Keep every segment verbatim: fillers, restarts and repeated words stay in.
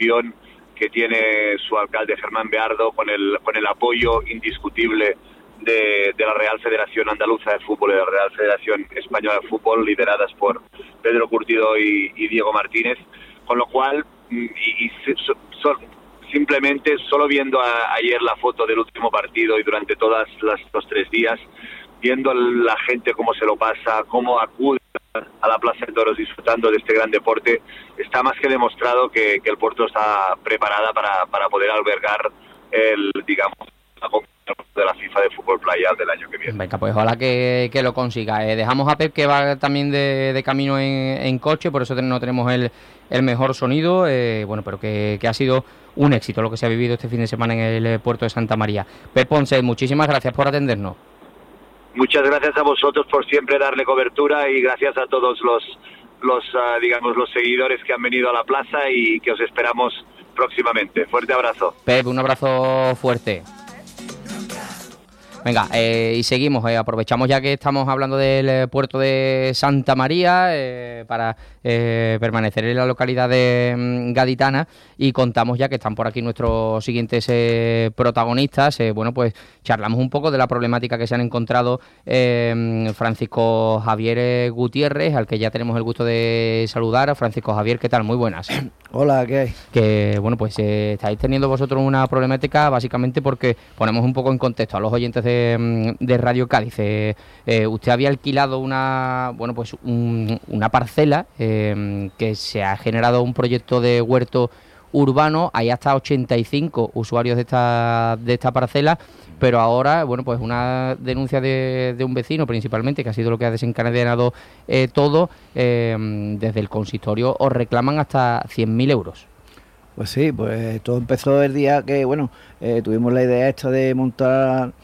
ilusión que tiene su alcalde Germán Beardo, con el, con el apoyo indiscutible de, de la Real Federación Andaluza de Fútbol y de la Real Federación Española de Fútbol, lideradas por Pedro Curtido y, y Diego Martínez, con lo cual, y, y so, so, simplemente solo viendo a, ayer la foto del último partido y durante todos los tres días, viendo a la gente cómo se lo pasa, cómo acude a la Plaza de Toros disfrutando de este gran deporte, está más que demostrado que, que el Porto está preparada para, para poder albergar el, digamos, la competición de la FIFA de fútbol playa del año que viene. Venga, pues ojalá que, que lo consiga. Eh, dejamos a Pep, que va también de, de camino en, en coche, por eso no tenemos el, el mejor sonido, eh, bueno, pero que, que ha sido un éxito lo que se ha vivido este fin de semana en el puerto de Santa María. Pep Ponce, muchísimas gracias por atendernos. Muchas gracias a vosotros por siempre darle cobertura, y gracias a todos los, los uh, digamos, los seguidores que han venido a la plaza y que os esperamos próximamente. Fuerte abrazo. Pep, un abrazo fuerte. Venga, eh, y seguimos, eh, aprovechamos ya que estamos hablando del eh, puerto de Santa María eh, para eh, permanecer en la localidad de mm, gaditana, y contamos ya que están por aquí nuestros siguientes eh, protagonistas. Eh, bueno, pues charlamos un poco de la problemática que se han encontrado eh, Francisco Javier Gutiérrez, al que ya tenemos el gusto de saludar. Francisco Javier, ¿qué tal? Muy buenas. Hola, ¿qué hay? Que, bueno, pues eh, estáis teniendo vosotros una problemática básicamente porque ponemos un poco en contexto a los oyentes de, de Radio Cádiz. Eh, eh, usted había alquilado una, bueno, pues un, una parcela eh, que se ha generado un proyecto de huerto urbano. Hay hasta ochenta y cinco usuarios de esta, de esta parcela, pero ahora, bueno, pues una denuncia de, de un vecino principalmente, que ha sido lo que ha desencadenado eh, todo, eh, desde el consistorio os reclaman hasta cien mil euros. Pues sí, pues todo empezó el día que, bueno, eh, tuvimos la idea esta de montar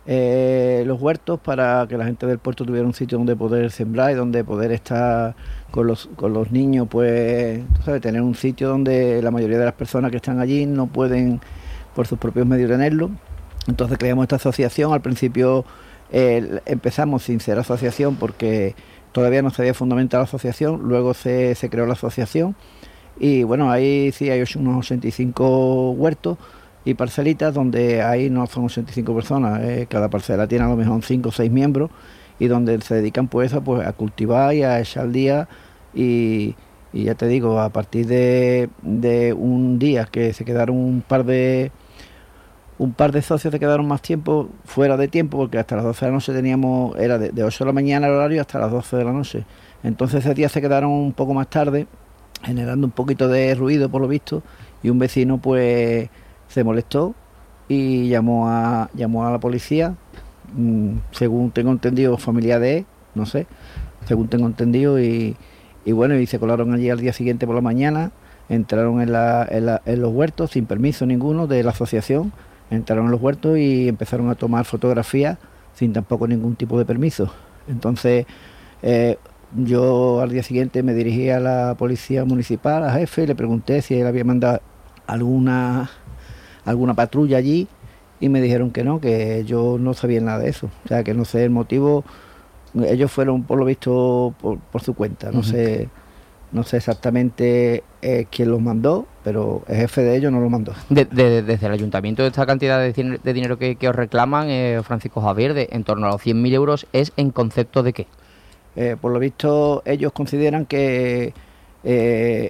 eh, los huertos para que la gente del puerto tuviera un sitio donde poder sembrar y donde poder estar con los con los niños, pues, tú sabes, tener un sitio donde la mayoría de las personas que están allí no pueden por sus propios medios tenerlo. Entonces creamos esta asociación. Al principio eh, empezamos sin ser asociación porque todavía no se había fundamentado la asociación, luego se, se creó la asociación y bueno, ahí sí hay unos ochenta y cinco huertos y parcelitas donde ahí no son ochenta y cinco personas, eh, cada parcela tiene a lo mejor cinco o seis miembros y donde se dedican pues a, pues, a cultivar y a echar al día y, y ya te digo, a partir de, de un día que se quedaron un par de un par de socios se quedaron más tiempo fuera de tiempo, porque hasta las doce de la noche teníamos, era de, de ocho de la mañana el horario hasta las doce de la noche, entonces ese día se quedaron un poco más tarde, generando un poquito de ruido por lo visto, y un vecino pues se molestó y llamó a llamó a la policía, mmm, según tengo entendido, familiar de él, no sé, según tengo entendido, y, y bueno, y se colaron allí al día siguiente por la mañana, entraron en, la, en, la, en los huertos sin permiso ninguno de la asociación, entraron en los huertos y empezaron a tomar fotografías sin tampoco ningún tipo de permiso. Entonces eh, yo al día siguiente me dirigí a la policía municipal, a jefe, y le pregunté si él había mandado alguna alguna patrulla allí y me dijeron que no, que yo no sabía nada de eso, o sea que no sé el motivo. Ellos fueron por lo visto por, por su cuenta, no uh-huh. sé no sé exactamente eh, quién los mandó, pero el jefe de ellos no los mandó. De, de, desde el ayuntamiento, de esta cantidad de, de dinero que, que os reclaman, eh, Francisco Javier, de en torno a los cien mil euros, ¿es en concepto de qué? Eh, por lo visto ellos consideran que eh,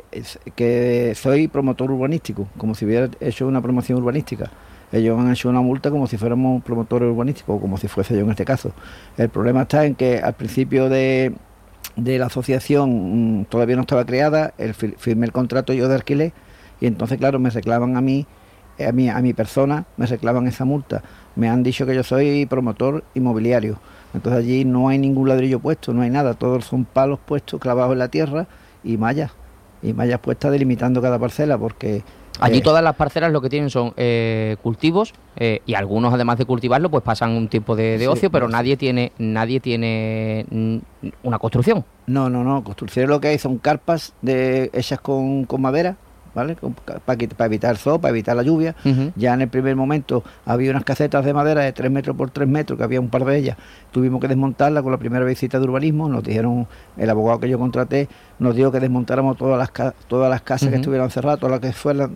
que soy promotor urbanístico, como si hubiera hecho una promoción urbanística. Ellos han hecho una multa como si fuéramos promotores urbanísticos, o como si fuese yo en este caso. El problema está en que al principio de, de la asociación mmm, todavía no estaba creada, el, firmé el contrato yo de alquiler, y entonces claro, me reclaman a mí, a mí, a mi persona, me reclaman esa multa. Me han dicho que yo soy promotor inmobiliario, entonces allí no hay ningún ladrillo puesto, no hay nada, todos son palos puestos, clavados en la tierra, y mallas, y mallas puestas delimitando cada parcela, porque allí eh, todas las parcelas lo que tienen son eh, cultivos, eh, y algunos además de cultivarlo pues pasan un tiempo de, de sí, ocio, pero no, nadie sí. tiene nadie tiene una construcción. No, no, no, construcciones lo que hay son carpas de hechas con, con madera, ¿vale? Para pa evitar el sol, para evitar la lluvia. Uh-huh. Ya en el primer momento había unas casetas de madera de tres metros por tres metros, que había un par de ellas. Tuvimos que desmontarla con la primera visita de urbanismo. Nos dijeron, el abogado que yo contraté, nos dijo que desmontáramos todas las, todas las casas uh-huh. que estuvieran cerradas, todas las que fueran